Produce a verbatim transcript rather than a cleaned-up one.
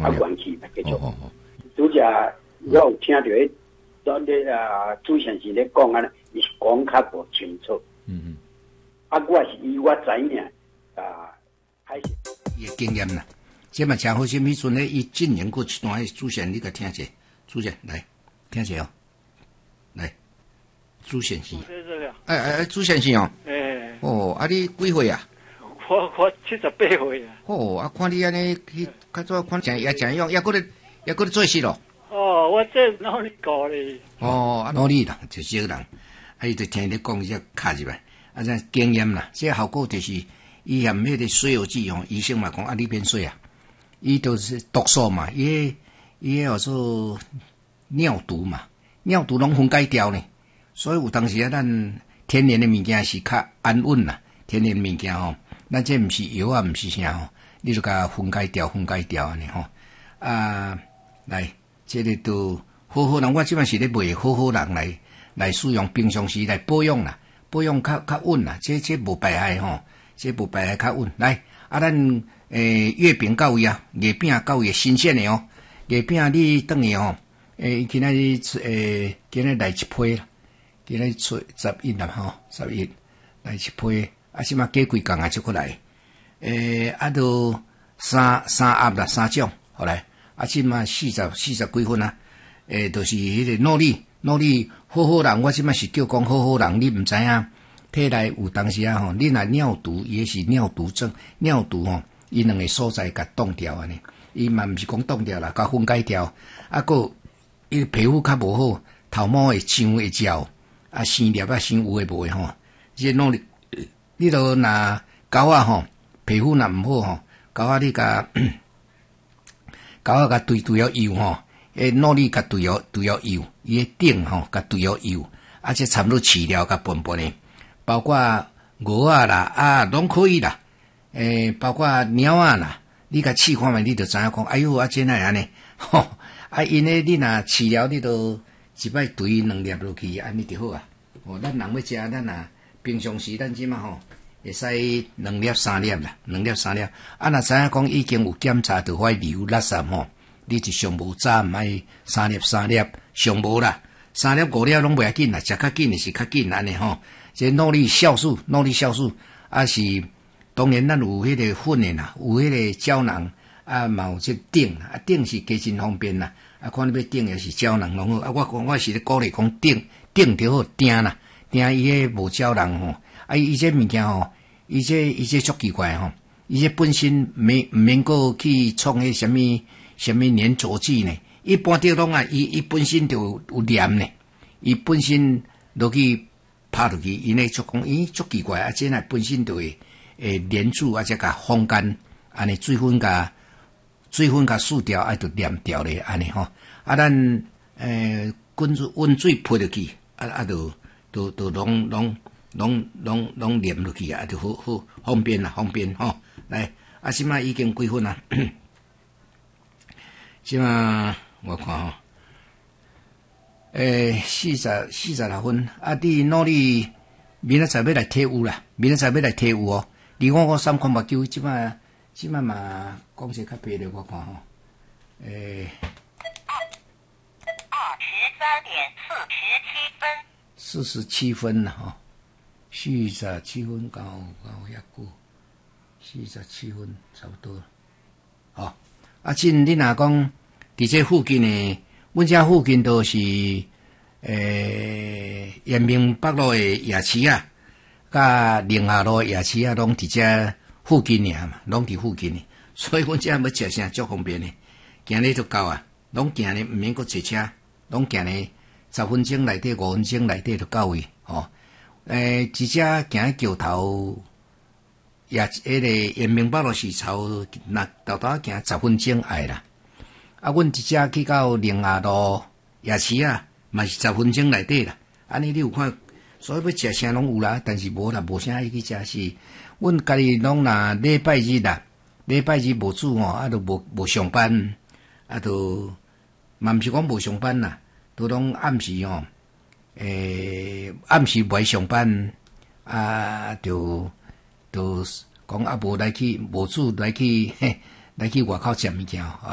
啊元气来继续。拄则我有听到迄昨日啊朱先生咧讲啊，伊是讲较无清楚。嗯嗯。啊，我是以我知影啊，还是伊经验啦。这嘛真好，什么迄阵咧，伊进行过一段迄主线，你甲听者，主线来听者哦，来朱先生。哎哎哎，朱先生哦。哎。哦，啊你几岁啊？ 我我七十八岁啊。 哦，啊看你安尼去，较早看真也真样，也搁咧也搁咧做事咯。 哦，我这努力搞咧。 哦，啊努力啦，就少人，啊伊就听你讲，伊才卡入来，啊这经验啦，这效果就是伊含迄个水油剂哦，医生嘛讲啊你免水啊。伊都是毒素嘛，伊伊叫做尿毒嘛，尿毒拢分解掉呢。所以有当时啊，咱天然的物件是较安稳啦，天然物件吼，咱这毋是药啊，毋是啥吼，你就甲分解掉，分解掉安尼吼。啊，来，这个都好好人，我即摆是咧卖好好人来来使用，平常时来保养啦，保养较较稳啦，这这无败害吼，这无败害较稳。来，啊，咱。诶，月饼到位啊，月饼到位新鲜的哦。月饼你等于哦，诶，今仔日诶，今仔来一批啦，今仔出十一啦吼，十一来一批，啊，即嘛过几工啊，就过来。诶，啊，都三三盒啦，三种，好来，啊，即嘛四十四十几分啊，诶，就是迄个努力努力好好人，我即嘛是叫讲好好人，你毋知影，体内有当时啊吼，你若尿毒也是尿毒症，尿毒吼。伊两个所在甲冻掉安尼，伊嘛毋是讲冻掉啦，甲分解掉，啊个伊皮肤较无好，头毛会长会焦，啊生粒啊生有诶无诶吼，即努力，你都若狗啊吼，皮肤若毋好吼，狗啊你甲狗啊甲对对了油吼，诶努力甲对了对了油，伊诶顶吼甲对了油，啊即差不多饲料甲笨笨诶，包括鹅啊啦啊拢可以啦。诶，包括猫啊啦，你甲试看觅，你就知影讲，哎哟，啊，真系安尼，吼，啊，因为你若饲了，你都一摆兑两粒落去，安尼就好啊。哦，咱人要食，咱啊，平常时咱即嘛吼，会使两粒三粒啦，两粒三粒。啊，若知影讲已经有检查到块流垃圾吼，你就上无早毋爱三粒三粒，上无啦，三粒五粒拢袂要紧啦，食较紧是较紧安尼吼。即努力酵素，努力酵素，啊是。当然，咱有迄个粉的啦，有迄个胶囊，啊，嘛有这顶，啊，顶是加真方便啦。啊，看你要顶也是胶囊拢好。啊，我我是咧鼓励讲顶，顶就好订啦，订伊迄无胶囊吼。啊，伊这物件吼，伊这伊这足奇怪吼，伊这本身免毋免个去创迄什么什么粘着剂呢？一般着拢啊，伊伊本身就有有黏呢，伊本身落去拍落去，伊呢就讲，咦，足奇怪啊！这呢本身就会。诶，粘住啊，再甲风干，安尼水分甲水分甲输掉，啊，就粘掉咧，安尼吼。啊，咱诶，滚水温水泼落去，啊啊，就就就拢拢拢拢拢粘落去啊，就好好方便啦，方便吼。来，啊，即马已经几分啊？即马我看吼，诶，四十四十六分，啊，你努力明仔载要来退伍啦，明仔载要来退伍哦。二五五三空目睭，即摆即摆嘛讲些较白了，我看吼。诶、欸，二十三点四十七分，四十七分啦吼，四十七分到到遐久，四十七分差不多。吼、哦，啊，真你若讲伫这附近诶，阮遮附近都是诶延平北路诶夜市啊。甲宁夏路夜市啊，拢伫遮附近尔嘛，拢伫附近呢，所以阮遮要食啥足方便呢，行咧就到啊，拢行咧毋免阁坐车，拢行咧十分钟内底、五分钟内底就到位吼。诶，直接行桥头夜迄个延平北路是头那豆豆行十分钟爱啦。啊，阮直接去到宁夏路夜市啊，嘛是十分钟内底啦。安尼你有看？所以要食啥拢有啦，但是无啦，无啥爱去食是。阮家己拢若礼拜日啦，礼拜日无煮吼，啊，都无无上班，啊，都嘛毋是讲无上班啦，都拢暗时吼，诶、欸，暗时袂上班，啊，就就讲啊，无来去无煮来去，嘿，来去外口食物件。